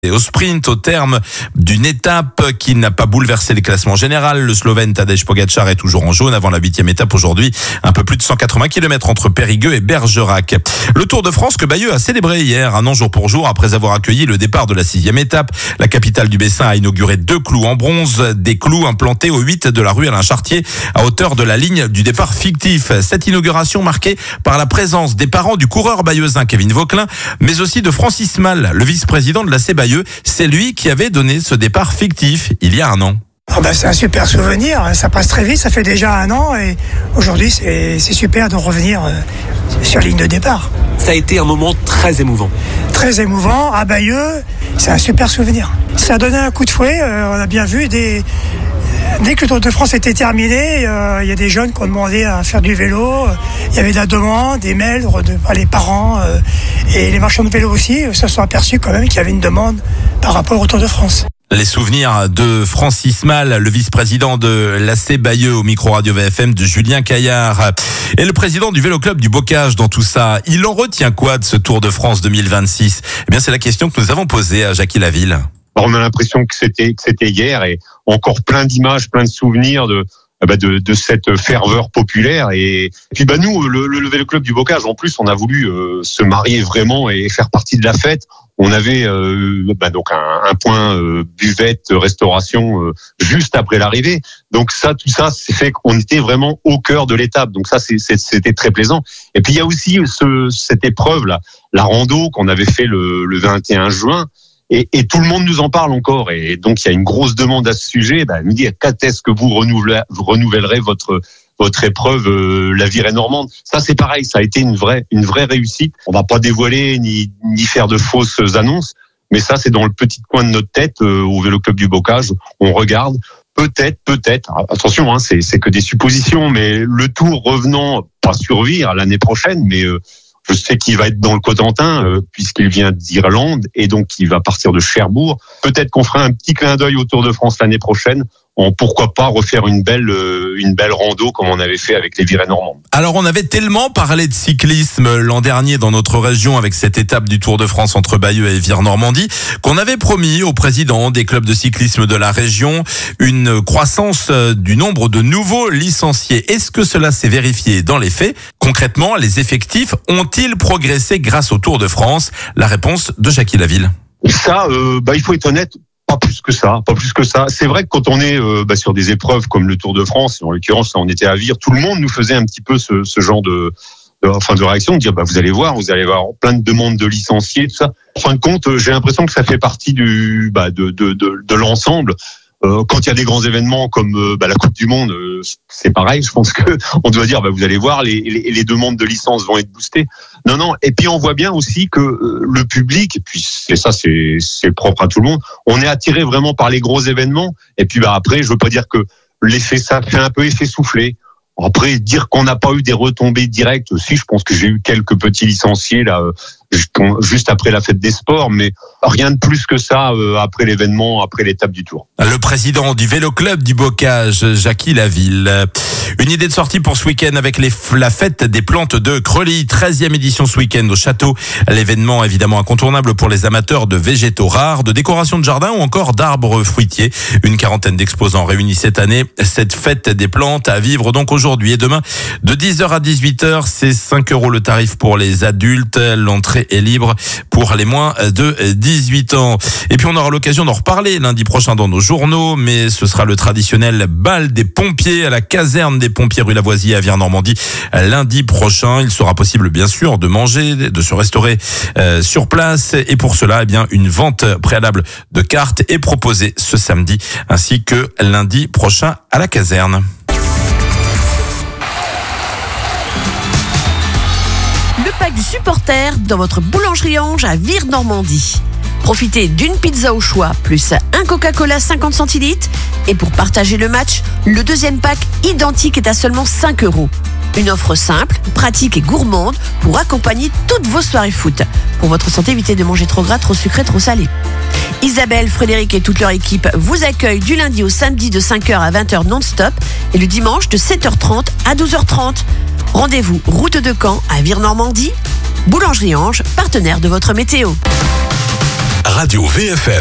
Et au sprint, au terme d'une étape qui n'a pas bouleversé les classements généraux, le Slovène Tadej Pogačar est toujours en jaune avant la 8e étape aujourd'hui. Un peu plus de 180 km entre Périgueux et Bergerac. Le Tour de France que Bayeux a célébré hier, un an jour pour jour, après avoir accueilli le départ de la 6e étape. La capitale du Bessin a inauguré 2 clous en bronze, des clous implantés au 8 de la rue Alain Chartier, à hauteur de la ligne du départ fictif. Cette inauguration marquée par la présence des parents du coureur bayeuxin Kevin Vauquelin, mais aussi de Francis Mal, le vice-président de l'AC Bayeux. C'est lui qui avait donné ce départ fictif il y a un an. C'est un super souvenir, ça passe très vite, ça fait déjà un an et aujourd'hui c'est super de revenir sur la ligne de départ. Ça a été un moment très émouvant. Très émouvant, à Bayeux, c'est un super souvenir. Ça a donné un coup de fouet, on a bien vu dès que le Tour de France était terminé, il y a des jeunes qui ont demandé à faire du vélo, il y avait de la demande, des mails, les parents et les marchands de vélo aussi se sont aperçus quand même qu'il y avait une demande par rapport au Tour de France. Les souvenirs de Francis Mal, le vice-président de l'AC Bayeux au micro Radio VFM de Julien Caillard. Et le président du Vélo Club du Bocage dans tout ça, il en retient quoi de ce Tour de France 2026 ? Eh bien, c'est la question que nous avons posée à Jackie Laville. On a l'impression que c'était hier et encore plein d'images, plein de souvenirs de cette ferveur populaire. Et puis nous, le Vélo Club du Bocage, en plus, on a voulu se marier vraiment et faire partie de la fête. On avait donc un point buvette, restauration juste après l'arrivée. Donc tout ça, c'est fait qu'on était vraiment au cœur de l'étape. Donc ça, c'était très plaisant. Et puis il y a aussi cette épreuve là, la rando qu'on avait fait le 21 juin. Et tout le monde nous en parle encore. Et donc il y a une grosse demande à ce sujet. Me dire quand est-ce que vous renouvellerez votre épreuve, la virée normande. Ça, c'est pareil, ça a été une vraie réussite. On va pas dévoiler ni faire de fausses annonces, mais ça, c'est dans le petit coin de notre tête, au Vélo Club du Bocage. On regarde, peut-être, attention, c'est que des suppositions, mais le Tour revenant, pas survivre l'année prochaine, mais je sais qu'il va être dans le Cotentin, puisqu'il vient d'Irlande, et donc il va partir de Cherbourg. Peut-être qu'on fera un petit clin d'œil au Tour de France l'année prochaine, pourquoi pas refaire une belle rando comme on avait fait avec les virées normandes. Alors on avait tellement parlé de cyclisme l'an dernier dans notre région avec cette étape du Tour de France entre Bayeux et Vire-Normandie qu'on avait promis au président des clubs de cyclisme de la région une croissance du nombre de nouveaux licenciés. Est-ce que cela s'est vérifié dans les faits ? Concrètement, les effectifs ont-ils progressé grâce au Tour de France ? La réponse de Jackie Laville. Ça, il faut être honnête. Pas plus que ça. C'est vrai que quand on est sur des épreuves comme le Tour de France, en l'occurrence, on était à Vire, tout le monde nous faisait un petit peu ce genre de réaction, de dire vous allez voir plein de demandes de licenciés, tout ça. En fin de compte, j'ai l'impression que ça fait partie de l'ensemble. Quand il y a des grands événements comme la Coupe du Monde, c'est pareil. Je pense que on doit dire vous allez voir, les demandes de licence vont être boostées. Non. Et puis on voit bien aussi que le public, et puis c'est propre à tout le monde, on est attiré vraiment par les gros événements. Et puis après, je veux pas dire que ça fait un peu effet soufflé. Après, dire qu'on n'a pas eu des retombées directes aussi, je pense que j'ai eu quelques petits licenciés là juste après la fête des sports, mais rien de plus que ça après l'événement, après l'étape du Tour. Le président du Vélo Club du Bocage, Jackie Laville. Une idée de sortie pour ce week-end avec la fête des plantes de Creully, 13e édition ce week-end au château. L'événement évidemment incontournable pour les amateurs de végétaux rares, de décoration de jardin ou encore d'arbres fruitiers. Une quarantaine d'exposants réunis cette année. Cette fête des plantes à vivre donc aujourd'hui et demain de 10h à 18h. C'est 5 € le tarif pour les adultes. L'entrée est libre pour les moins de 18 ans. Et puis on aura l'occasion d'en reparler lundi prochain dans nos journaux, mais ce sera le traditionnel bal des pompiers à la caserne des pompiers rue Lavoisier à Vire-Normandie lundi prochain. Il sera possible bien sûr de manger, de se restaurer sur place, et pour cela une vente préalable de cartes est proposée ce samedi ainsi que lundi prochain à la caserne. Le pack du supporter dans votre boulangerie Ange à Vire-Normandie. Profitez d'une pizza au choix, plus un Coca-Cola 50 centilitres. Et pour partager le match, le deuxième pack identique est à seulement 5 €. Une offre simple, pratique et gourmande pour accompagner toutes vos soirées foot. Pour votre santé, évitez de manger trop gras, trop sucré, trop salé. Isabelle, Frédéric et toute leur équipe vous accueillent du lundi au samedi de 5h à 20h non-stop et le dimanche de 7h30 à 12h30. Rendez-vous route de Caen à Vire-Normandie. Boulangerie Ange, partenaire de votre météo. Radio VFM.